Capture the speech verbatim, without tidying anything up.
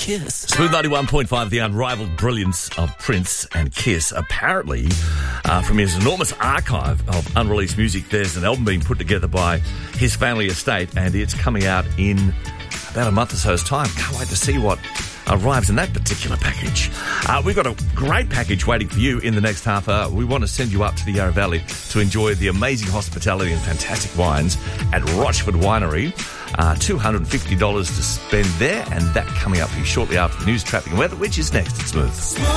Kiss. Smooth ninety-one point five, the unrivaled brilliance of Prince and Kiss. Apparently, uh, from his enormous archive of unreleased music, there's an album being put together by his family estate, and it's coming out in about a month or so's time. Can't wait to see what arrives in that particular package. Uh, we've got a great package waiting for you in the next half hour. We want to send you up to the Yarra Valley to enjoy the amazing hospitality and fantastic wines at Rochford Winery. Uh, two hundred fifty dollars to spend there, and that coming up for you shortly after the news, traffic and weather, which is next at Smooth.